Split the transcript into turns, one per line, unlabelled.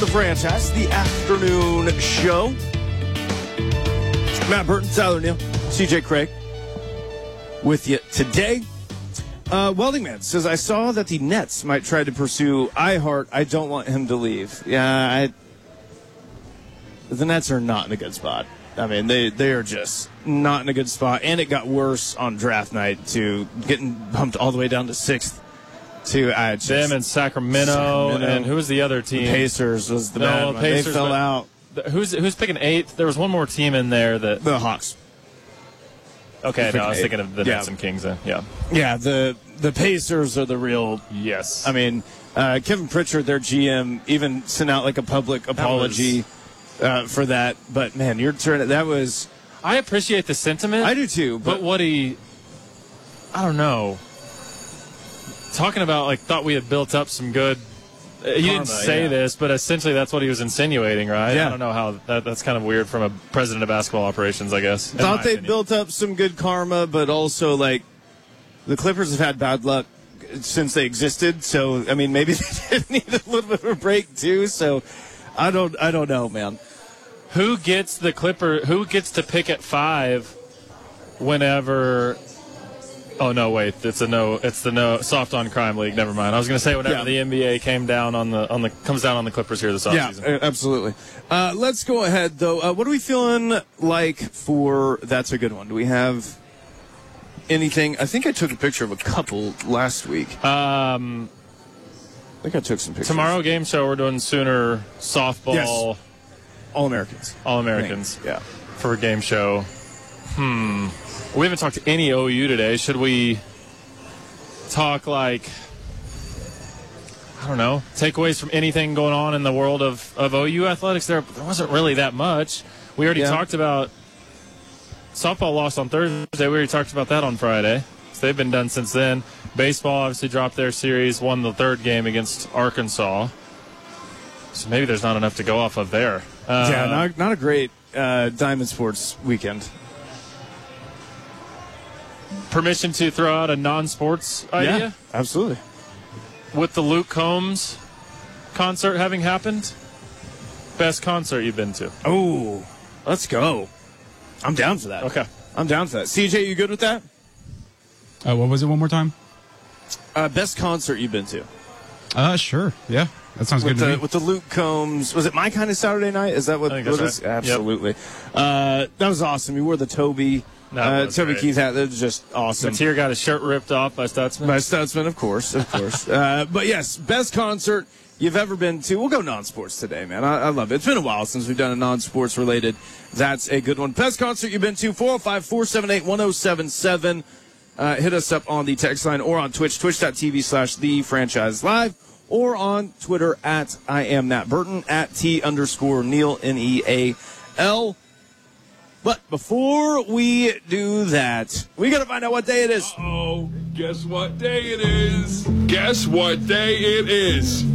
The Franchise, the afternoon show. Matt Burton, Tyler Neal, CJ Craig with you today. Welding Man says, I saw that the Nets might try to pursue iHeart. I don't want him to leave. Yeah, the Nets are not in a good spot. I mean, they are just not in a good spot. And it got worse on draft night to getting bumped all the way down to 6th. To
them and Sacramento, and who was the other team?
The Pacers was the bad one. Pacers, they fell out.
Who's picking 8th? There was one more team in there that
the Hawks.
Okay, no, I was thinking of the Nets and Kings. Yeah,
the Pacers are the real.
Yes,
I mean Kevin Pritchard, their GM, even sent out like a public apology for that. But man, your turn. That was.
I appreciate the sentiment.
I do too.
But I don't know. Talking about thought we had built up some good. He didn't say this, but essentially that's what he was insinuating, right?
Yeah.
I don't know how that's kind of weird from a president of basketball operations, I guess.
Thought they built up some good karma, but also the Clippers have had bad luck since they existed. So I mean, maybe they did need a little bit of a break too. So I don't know, man.
Who gets to pick at 5 whenever? Oh no! Wait, it's the no soft on crime league. Never mind. I was going to say whenever the NBA comes down on the Clippers here this offseason.
Yeah, absolutely. Let's go ahead though. What are we feeling like for That's a Good One? Do we have anything? I think I took a picture of a couple last week. I think I took some pictures.
Tomorrow game show we're doing Sooner softball.
Yes. All-Americans.
Yeah. For a game show. We haven't talked to any OU today. Should we talk I don't know, takeaways from anything going on in the world of OU athletics? There wasn't really that much. We already talked about softball lost on Thursday. We already talked about that on Friday. So they've been done since then. Baseball obviously dropped their series, won the 3rd game against Arkansas. So maybe there's not enough to go off of there.
Not a great Diamond Sports weekend.
Permission to throw out a non-sports idea?
Yeah, absolutely.
With the Luke Combs concert having happened, best concert you've been to?
Oh, let's go. I'm down for that.
Okay.
I'm down for that. CJ, you good with that?
What was it one more time?
Best concert you've been to?
Sure. Yeah. That sounds good to me.
With the Luke Combs. Was it My Kind of Saturday Night? Is that what
it was?
Right. Absolutely. Yep. That was awesome. You wore the Toby Keith hat. That was just awesome.
Mateer got his shirt ripped off by Stutzman.
By Stutzman, of course. But yes, best concert you've ever been to. We'll go non-sports today, man. I love it. It's been a while since we've done a non-sports related. That's a good one. Best concert you've been to, 405-478-1077. Hit us up on the text line or on Twitch, twitch.tv/thefranchiselive, or on Twitter at I am Nat Burton, at @T_Neal, Neal. But before we do that, we got to find out what day it is.
Guess what day it is? Guess what day it is?